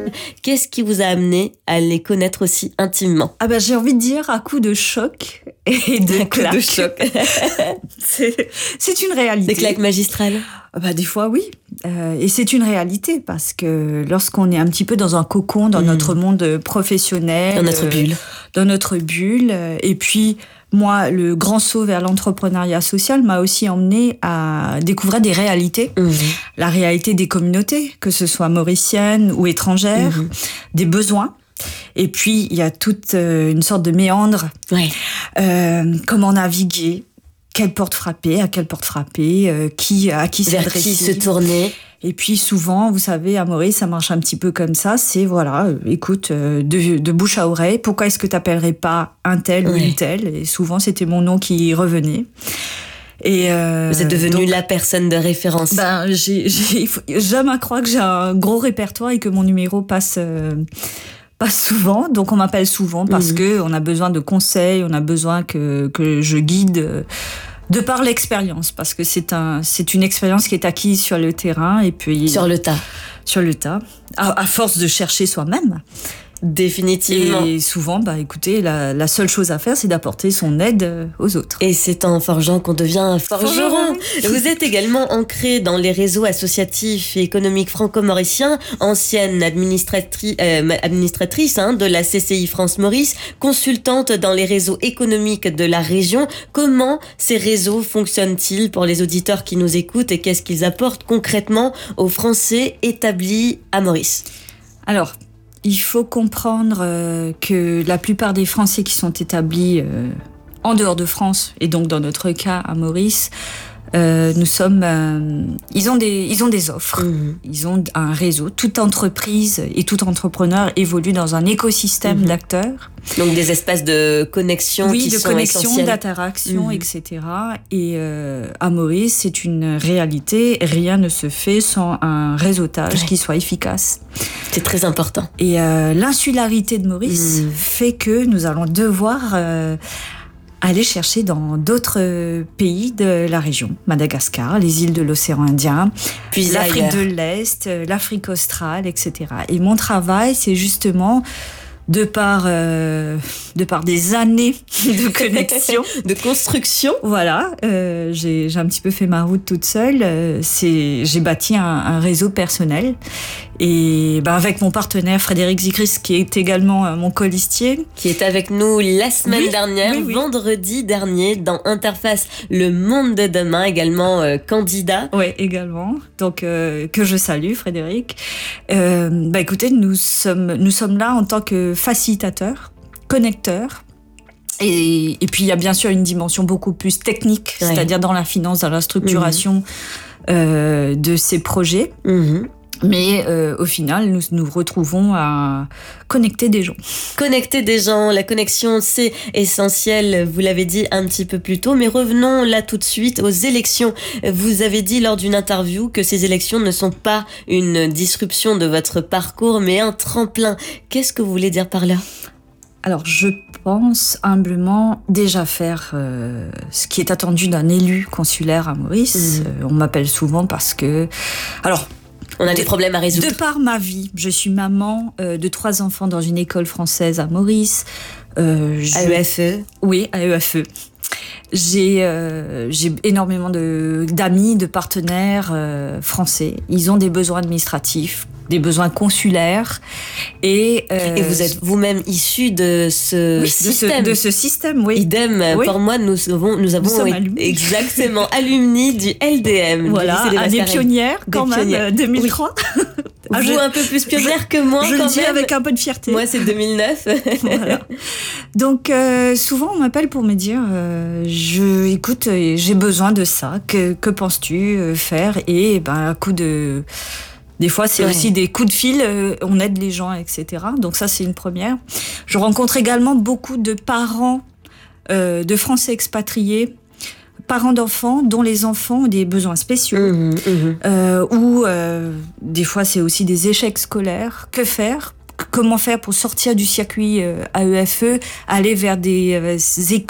responsable. Qu'est-ce qui vous a amené à les connaître aussi intimement? J'ai envie de dire à coup de choc et de claques. De choc. C'est une réalité. Des claques magistrales? Des fois, oui. Et c'est une réalité parce que lorsqu'on est un petit peu dans un cocon, dans notre monde professionnel... Dans notre bulle. Et puis, moi, le grand saut vers l'entrepreneuriat social m'a aussi emmené à découvrir des réalités. La réalité des communautés, que ce soit mauriciennes ou étrangères, des besoins. Et puis, il y a toute une sorte de méandre. Comment naviguer, quelle porte frapper, à quelle porte frapper, à qui s'adresser. Vers qui se tourner. Et puis souvent, vous savez, à Maurice, ça marche un petit peu comme ça. C'est, écoute, de bouche à oreille, pourquoi est-ce que tu n'appellerais pas un tel ou une telle? Et souvent, c'était mon nom qui revenait. Et vous êtes devenue la personne de référence. J'aime à croire que j'ai un gros répertoire et que mon numéro passe souvent. Donc, on m'appelle souvent parce que on a besoin de conseils, on a besoin que je guide... de par l'expérience, parce que c'est une expérience qui est acquise sur le terrain et puis... Sur le tas. À force de chercher soi-même. Définitivement. Et souvent, écoutez, la seule chose à faire, c'est d'apporter son aide aux autres. Et c'est en forgeant qu'on devient un forgeron. Vous êtes également ancrée dans les réseaux associatifs et économiques franco-mauriciens, ancienne administratrice de la CCI France-Maurice, consultante dans les réseaux économiques de la région. Comment ces réseaux fonctionnent-ils pour les auditeurs qui nous écoutent et qu'est-ce qu'ils apportent concrètement aux Français établis à Maurice? Alors, il faut comprendre que la plupart des Français qui sont établis en dehors de France, et donc dans notre cas à Maurice, ils ont des offres, ils ont un réseau. Toute entreprise et tout entrepreneur évolue dans un écosystème d'acteurs. Donc des espaces de connexion qui sont essentiels. D'interaction, etc. Et à Maurice, c'est une réalité. Rien ne se fait sans un réseautage qui soit efficace. C'est très important. Et l'insularité de Maurice fait que nous allons devoir... aller chercher dans d'autres pays de la région. Madagascar, les îles de l'océan Indien, puis l'Afrique de l'Est, l'Afrique australe, etc. Et mon travail, c'est justement, de par des années de connexion, de construction. Voilà, j'ai un petit peu fait ma route toute seule. J'ai bâti un réseau personnel. Et avec mon partenaire Frédéric Zicris, qui est également mon colistier. Qui est avec nous la semaine dernière, vendredi dernier, dans Interface, le monde de demain, également candidat. Oui, également. Donc, que je salue, Frédéric. Écoutez, nous sommes là en tant que facilitateurs, connecteurs. Et puis, il y a bien sûr une dimension beaucoup plus technique, c'est-à-dire dans la finance, dans la structuration de ces projets. Mais au final, nous nous retrouvons à connecter des gens. Connecter des gens, la connexion, c'est essentiel, vous l'avez dit un petit peu plus tôt. Mais revenons là tout de suite aux élections. Vous avez dit lors d'une interview que ces élections ne sont pas une disruption de votre parcours, mais un tremplin. Qu'est-ce que vous voulez dire par là ? Alors, je pense humblement déjà faire ce qui est attendu d'un élu consulaire à Maurice. On m'appelle souvent parce que... Alors, on a des problèmes à résoudre. De par ma vie, je suis maman de 3 enfants dans une école française à Maurice. À EFE ? Oui, à EFE. J'ai énormément d'amis, de partenaires français. Ils ont des besoins administratifs, des besoins consulaires. Et vous êtes vous-même issu de ce système. De ce système, oui. Idem, pour moi, nous avons exactement alumni du LDM. Voilà, année pionnière quand même, 2003. Oui. Vous un peu plus pionnière que moi, je quand même. Je le dis avec un peu de fierté. Moi, c'est 2009. Voilà. Donc, souvent, on m'appelle pour me dire écoute, j'ai besoin de ça. Que penses-tu faire ? Et à coup de... Des fois, c'est aussi des coups de fil, on aide les gens, etc. Donc ça, c'est une première. Je rencontre également beaucoup de parents de Français expatriés, parents d'enfants dont les enfants ont des besoins spéciaux, ou des fois, c'est aussi des échecs scolaires. Que faire ? Comment faire pour sortir du circuit AEFE, aller vers des